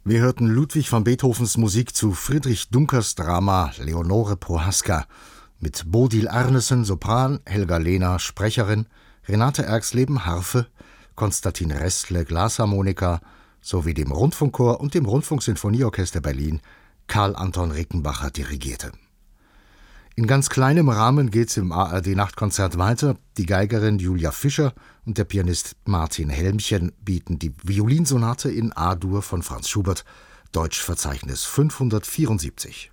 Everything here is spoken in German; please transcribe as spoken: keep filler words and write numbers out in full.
Wir hörten Ludwig van Beethovens Musik zu Friedrich Dunkers Drama Leonore Prohaska mit Bodil Arnesen, Sopran, Helga Lehner, Sprecherin, Renate Erxleben, Harfe, Konstantin Restle, Glasharmonika sowie dem Rundfunkchor und dem Rundfunksinfonieorchester Berlin. Karl Anton Rickenbacher dirigierte. In ganz kleinem Rahmen geht's im A R D-Nachtkonzert weiter. Die Geigerin Julia Fischer und der Pianist Martin Helmchen bieten die Violinsonate in A-Dur von Franz Schubert, Deutschverzeichnis fünfhundertvierundsiebzig.